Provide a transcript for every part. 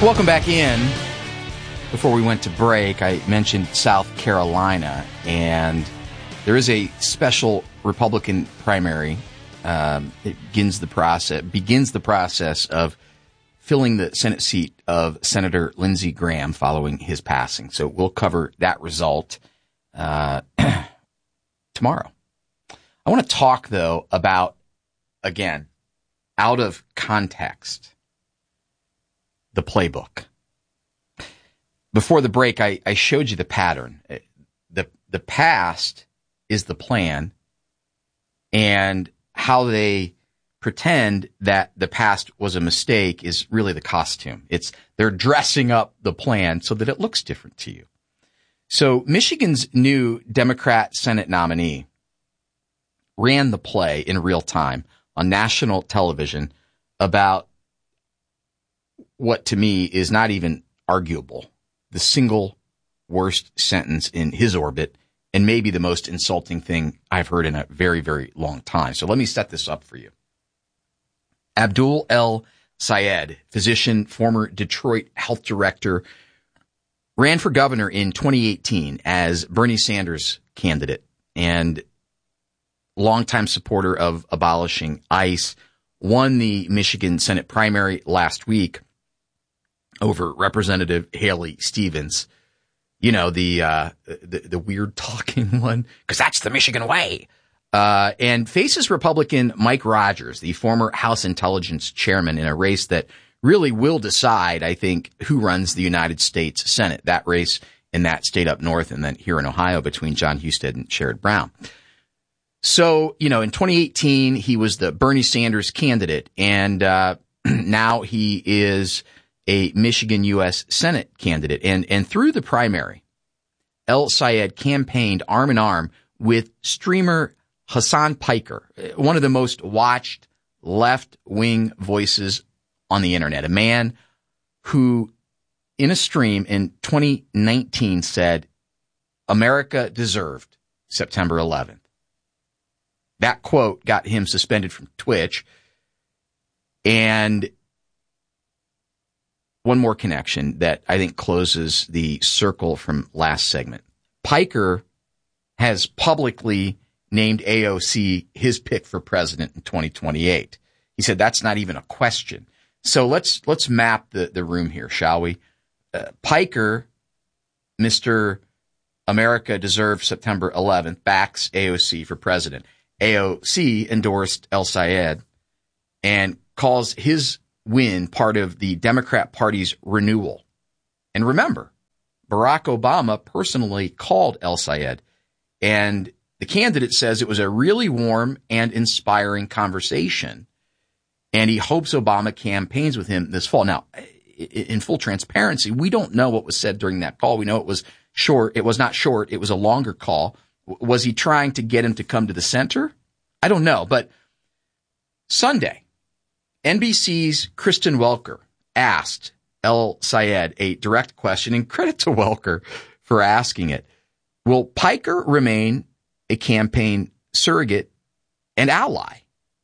Welcome back in. Before we went to break, I mentioned South Carolina, and there is a special Republican primary. It begins the process of filling the Senate seat of Senator Lindsey Graham following his passing. So we'll cover that result tomorrow. I want to talk, though, about, again, out of context, the playbook. Before the break, I showed you the pattern. The past is the plan, and how they pretend that the past was a mistake is really the costume. They're dressing up the plan so that it looks different to you. So Michigan's new Democrat Senate nominee ran the play in real time on national television about what to me is not even arguable, the single worst sentence in his orbit, and maybe the most insulting thing I've heard in a very, very long time. So let me set this up for you. Abdul El Sayed, physician, former Detroit health director, ran for governor in 2018 as Bernie Sanders' candidate and longtime supporter of abolishing ICE, won the Michigan Senate primary last week over Representative Haley Stevens. You know, the weird talking one, because that's the Michigan way. And faces Republican Mike Rogers, the former House Intelligence Chairman, in a race that really will decide, I think, who runs the United States Senate. That race in that state up north and then here in Ohio between John Husted and Sherrod Brown. So, you know, in 2018, he was the Bernie Sanders candidate, and now he is a Michigan U.S. Senate candidate. And through the primary, El Sayed campaigned arm in arm with streamer Hassan Piker, one of the most watched left-wing voices on the internet, a man who in a stream in 2019 said, America deserved September 11th. That quote got him suspended from Twitch. And one more connection that I think closes the circle from last segment. Piker has publicly named AOC his pick for president in 2028. He said that's not even a question. So let's map the room here, shall we? Piker, Mr. America deserves September 11th, backs AOC for president. AOC endorsed El Sayed and calls his win part of the Democrat Party's renewal. And remember, Barack Obama personally called El Sayed, and the candidate says it was a really warm and inspiring conversation, and he hopes Obama campaigns with him this fall. Now, in full transparency, we don't know what was said during that call. We know it was short. It was not short. It was a longer call. Was he trying to get him to come to the center? I don't know. But Sunday, NBC's Kristen Welker asked El Sayed a direct question, and credit to Welker for asking it. Will Piker remain a campaign surrogate and ally?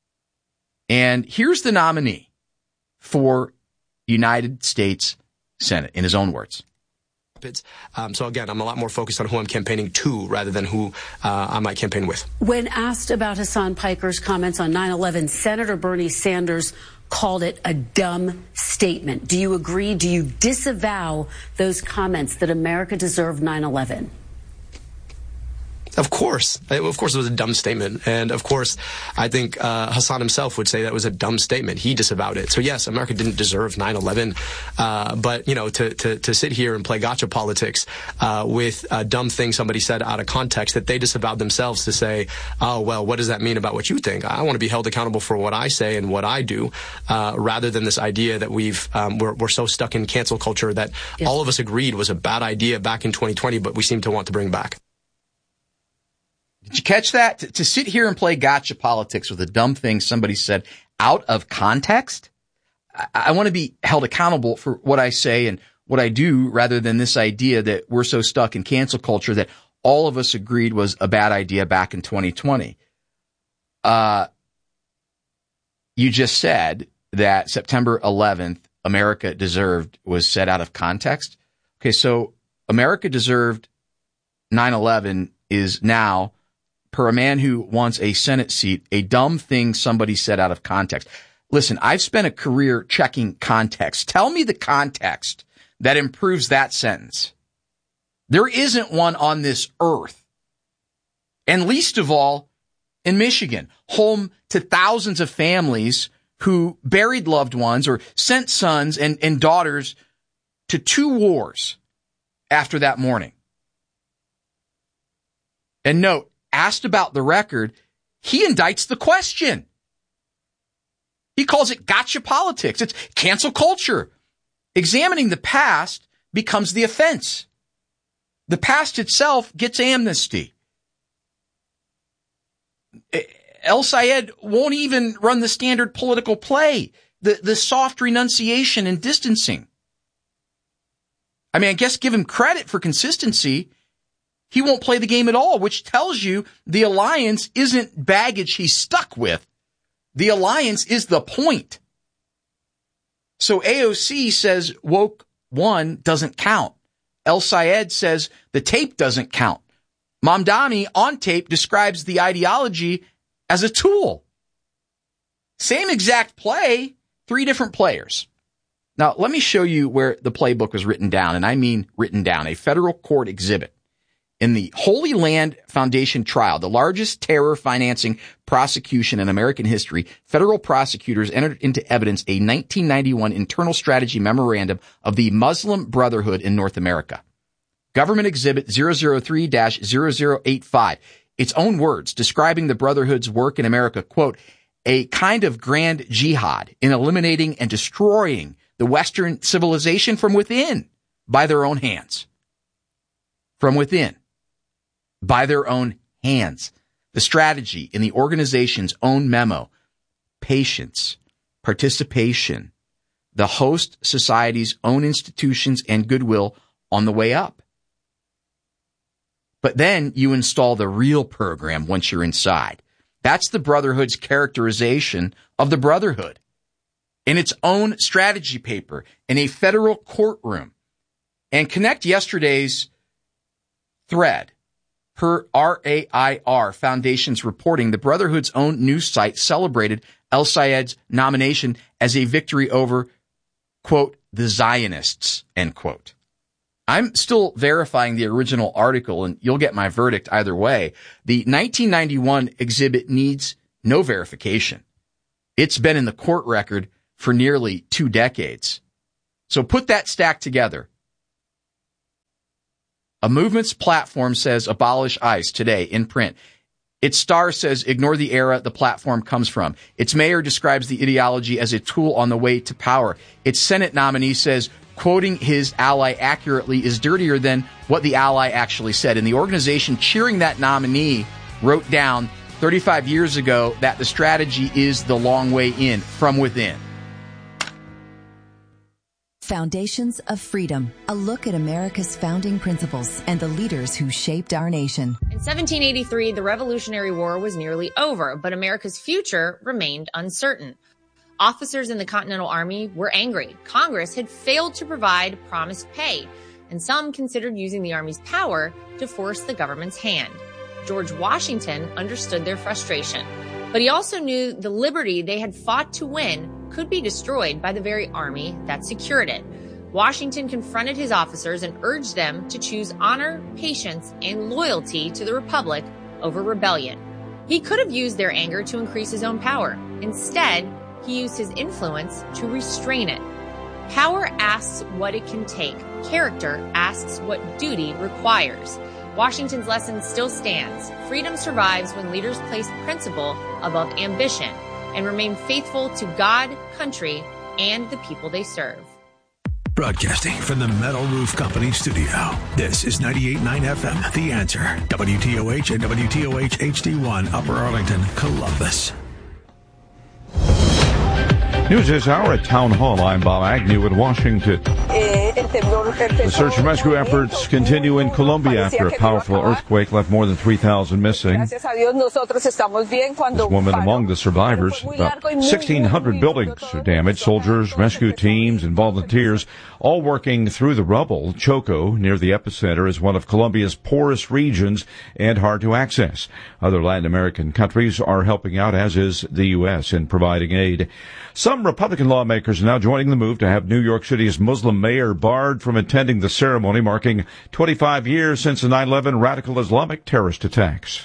And here's the nominee for United States Senate, in his own words. So again, I'm a lot more focused on who I'm campaigning to rather than who I might campaign with. When asked about Hassan Piker's comments on 9/11, Senator Bernie Sanders called it a dumb statement. Do you agree? Do you disavow those comments that America deserved 9/11? Of course it was a dumb statement. And of course, I think Hassan himself would say that was a dumb statement. He disavowed it. So yes, America didn't deserve 9/11. But, you know, to sit here and play gotcha politics with a dumb thing somebody said out of context that they disavowed themselves to say, oh, well, what does that mean about what you think? I want to be held accountable for what I say and what I do, rather than this idea that we're so stuck in cancel culture that all of us agreed was a bad idea back in 2020, but we seem to want to bring back. Did you catch that? To sit here and play gotcha politics with a dumb thing somebody said out of context? I want to be held accountable for what I say and what I do, rather than this idea that we're so stuck in cancel culture that all of us agreed was a bad idea back in 2020. You just said that September 11th America deserved was set out of context. Okay, so America deserved 9/11 is now, per a man who wants a Senate seat, a dumb thing somebody said out of context. Listen, I've spent a career checking context. Tell me the context that improves that sentence. There isn't one on this earth. And least of all, in Michigan, home to thousands of families who buried loved ones or sent sons and daughters to 2 wars after that morning. And note, asked about the record, he indicts the question. He calls it gotcha politics. It's cancel culture. Examining the past becomes the offense. The past itself gets amnesty. El Sayed won't even run the standard political play, the soft renunciation and distancing. I mean, I guess give him credit for consistency. He won't play the game at all, which tells you the alliance isn't baggage he's stuck with. The alliance is the point. So AOC says woke one doesn't count. El Sayed says the tape doesn't count. Mamdani on tape describes the ideology as a tool. Same exact play, 3 different players. Now, let me show you where the playbook was written down, and I mean written down, a federal court exhibit. In the Holy Land Foundation trial, the largest terror financing prosecution in American history, federal prosecutors entered into evidence a 1991 internal strategy memorandum of the Muslim Brotherhood in North America. Government Exhibit 003-0085. Its own words describing the Brotherhood's work in America, quote, a kind of grand jihad in eliminating and destroying the Western civilization from within by their own hands. From within. By their own hands. The strategy in the organization's own memo, patience, participation, the host society's own institutions and goodwill on the way up. But then you install the real program once you're inside. That's the Brotherhood's characterization of the Brotherhood in its own strategy paper in a federal courtroom. And connect yesterday's thread. Per RAIR Foundation's reporting, the Brotherhood's own news site celebrated El Sayed's nomination as a victory over, quote, the Zionists, end quote. I'm still verifying the original article, and you'll get my verdict either way. The 1991 exhibit needs no verification. It's been in the court record for nearly 2 decades. So put that stack together. A movement's platform says abolish ICE today in print. Its star says ignore the era the platform comes from. Its mayor describes the ideology as a tool on the way to power. Its Senate nominee says quoting his ally accurately is dirtier than what the ally actually said. And the organization cheering that nominee wrote down 35 years ago that the strategy is the long way in from within. Foundations of Freedom, a look at America's founding principles and the leaders who shaped our nation. In 1783, the Revolutionary War was nearly over, but America's future remained uncertain. Officers in the Continental Army were angry. Congress had failed to provide promised pay, and some considered using the Army's power to force the government's hand. George Washington understood their frustration, but he also knew the liberty they had fought to win could be destroyed by the very army that secured it. Washington confronted his officers and urged them to choose honor, patience, and loyalty to the Republic over rebellion. He could have used their anger to increase his own power. Instead, he used his influence to restrain it. Power asks what it can take. Character asks what duty requires. Washington's lesson still stands. Freedom survives when leaders place principle above ambition and remain faithful to God, country, and the people they serve. Broadcasting from the Metal Roof Company studio, this is 98.9 FM, The Answer, WTOH and WTOH HD1, Upper Arlington, Columbus. News this hour at Town Hall. I'm Bob Agnew in Washington. The search and rescue efforts continue in Colombia after a powerful earthquake left more than 3,000 missing. This woman among the survivors. About 1,600 buildings are damaged. Soldiers, rescue teams, and volunteers all working through the rubble. Choco, near the epicenter, is one of Colombia's poorest regions and hard to access. Other Latin American countries are helping out, as is the U.S., in providing aid. Some Republican lawmakers are now joining the move to have New York City's Muslim mayor barred from attending the ceremony marking 25 years since the 9/11 radical Islamic terrorist attacks.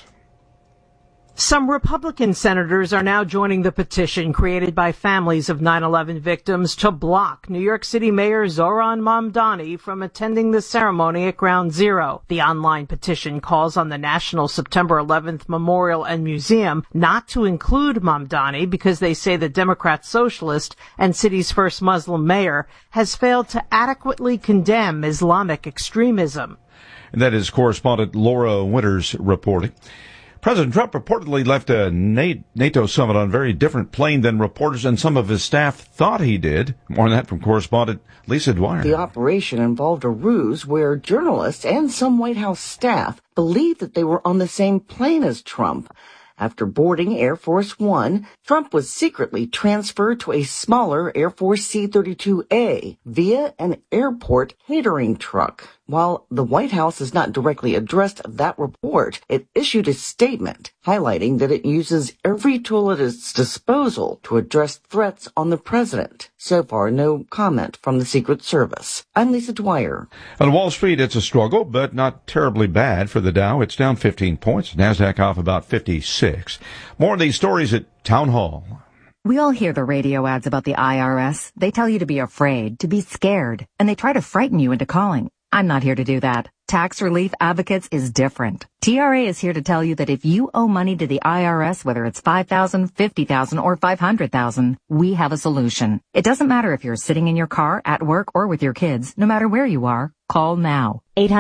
Some Republican senators are now joining the petition created by families of 9/11 victims to block New York City Mayor Zohran Mamdani from attending the ceremony at Ground Zero. The online petition calls on the National September 11th Memorial and Museum not to include Mamdani because they say the Democrat socialist and city's first Muslim mayor has failed to adequately condemn Islamic extremism. And that is correspondent Laura Winters reporting. President Trump reportedly left a NATO summit on a very different plane than reporters and some of his staff thought he did. More on that from correspondent Lisa Dwyer. The operation involved a ruse where journalists and some White House staff believed that they were on the same plane as Trump. After boarding Air Force One, Trump was secretly transferred to a smaller Air Force C-32A via an airport catering truck. While the White House has not directly addressed that report, it issued a statement highlighting that it uses every tool at its disposal to address threats on the president. So far, no comment from the Secret Service. I'm Lisa Dwyer. On Wall Street, it's a struggle, but not terribly bad for the Dow. It's down 15 points. NASDAQ off about 56. More of these stories at Town Hall. We all hear the radio ads about the IRS. They tell you to be afraid, to be scared, and they try to frighten you into calling. I'm not here to do that. Tax Relief Advocates is different. TRA is here to tell you that if you owe money to the IRS, whether it's $5,000, $50,000, or $500,000, we have a solution. It doesn't matter if you're sitting in your car, at work, or with your kids. No matter where you are, call now.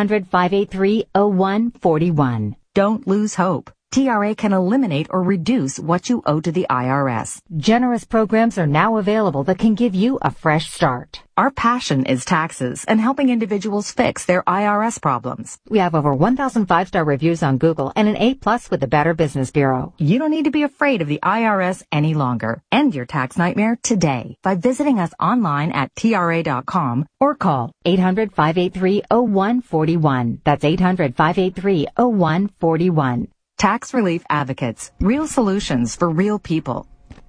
800-583-0141. Don't lose hope. TRA can eliminate or reduce what you owe to the IRS. Generous programs are now available that can give you a fresh start. Our passion is taxes and helping individuals fix their IRS problems. We have over 1,000 5-star reviews on Google and an A+ with the Better Business Bureau. You don't need to be afraid of the IRS any longer. End your tax nightmare today by visiting us online at TRA.com or call 800-583-0141. That's 800-583-0141. Tax Relief Advocates. Real solutions for real people.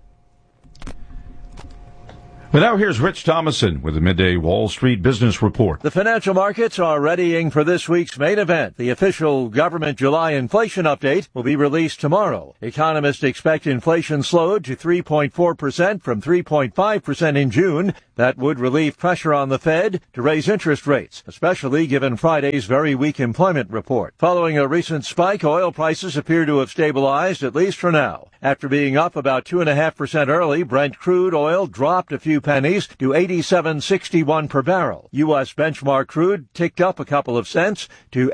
But now here's Rich Thomason with the Midday Wall Street Business Report. The financial markets are readying for this week's main event. The official government July inflation update will be released tomorrow. Economists expect inflation slowed to 3.4% from 3.5% in June. That would relieve pressure on the Fed to raise interest rates, especially given Friday's very weak employment report. Following a recent spike, oil prices appear to have stabilized, at least for now. After being up about 2.5% early, Brent crude oil dropped a few pennies to $87.61 per barrel. U.S. benchmark crude ticked up a couple of cents to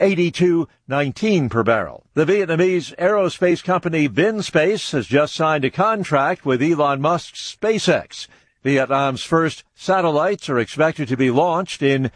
$82.19 per barrel. The Vietnamese aerospace company VinSpace has just signed a contract with Elon Musk's SpaceX. Vietnam's first satellites are expected to be launched in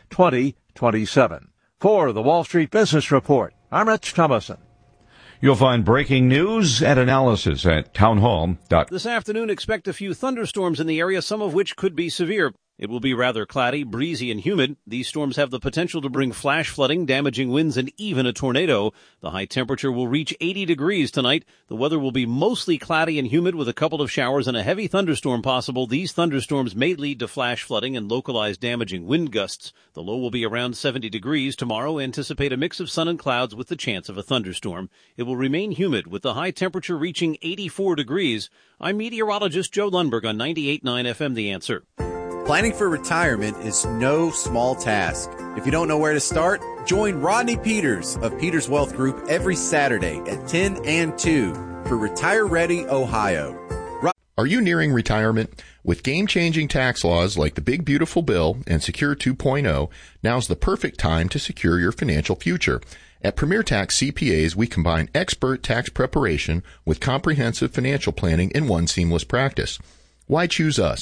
2027. For the Wall Street Business Report, I'm Rich Thomason. You'll find breaking news and analysis at townhall.com. This afternoon, expect a few thunderstorms in the area, some of which could be severe. It will be rather cloudy, breezy, and humid. These storms have the potential to bring flash flooding, damaging winds, and even a tornado. The high temperature will reach 80 degrees tonight. The weather will be mostly cloudy and humid with a couple of showers and a heavy thunderstorm possible. These thunderstorms may lead to flash flooding and localized damaging wind gusts. The low will be around 70 degrees. Tomorrow, anticipate a mix of sun and clouds with the chance of a thunderstorm. It will remain humid with the high temperature reaching 84 degrees. I'm meteorologist Joe Lundberg on 98.9 FM The Answer. Planning for retirement is no small task. If you don't know where to start, join Rodney Peters of Peters Wealth Group every Saturday at 10 and 2 for Retire Ready Ohio. Are you nearing retirement? With game-changing tax laws like the Big Beautiful Bill and Secure 2.0, now's the perfect time to secure your financial future. At Premier Tax CPAs, we combine expert tax preparation with comprehensive financial planning in one seamless practice. Why choose us?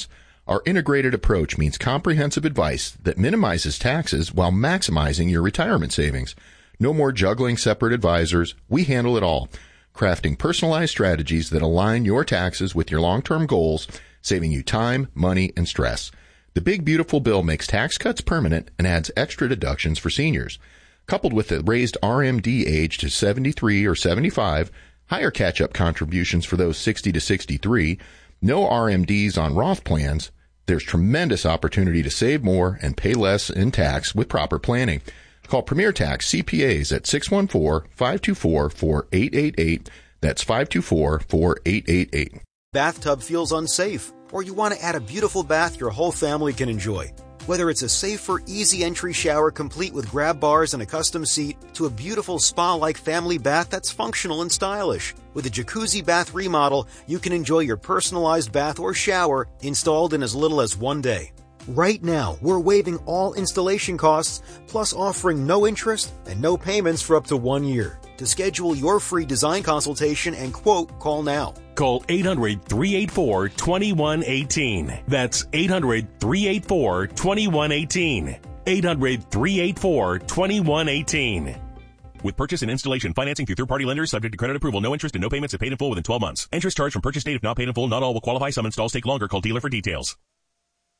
Our integrated approach means comprehensive advice that minimizes taxes while maximizing your retirement savings. No more juggling separate advisors. We handle it all, crafting personalized strategies that align your taxes with your long-term goals, saving you time, money, and stress. The Big Beautiful Bill makes tax cuts permanent and adds extra deductions for seniors. Coupled with the raised RMD age to 73 or 75, higher catch-up contributions for those 60 to 63, no RMDs on Roth plans, there's tremendous opportunity to save more and pay less in tax with proper planning. Call Premier Tax CPAs at 614-524-4888. That's 524-4888. Bathtub feels unsafe, or you want to add a beautiful bath your whole family can enjoy. Whether it's a safer, easy entry shower complete with grab bars and a custom seat, to a beautiful spa-like family bath that's functional and stylish. With a jacuzzi bath remodel, you can enjoy your personalized bath or shower installed in as little as 1 day. Right now, we're waiving all installation costs, plus offering no interest and no payments for up to 1 year. To schedule your free design consultation and quote, call now. Call 800-384-2118. That's 800-384-2118. 800-384-2118. With purchase and installation financing through third-party lenders subject to credit approval, no interest and no payments if paid in full within 12 months. Interest charged from purchase date if not paid in full. Not all will qualify. Some installs take longer. Call dealer for details.